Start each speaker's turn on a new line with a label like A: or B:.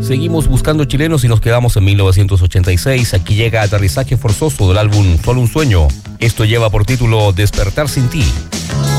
A: Seguimos buscando chilenos y nos quedamos en 1986. Aquí llega Aterrizaje Forzoso del álbum Solo un Sueño. Esto lleva por título Despertar sin ti.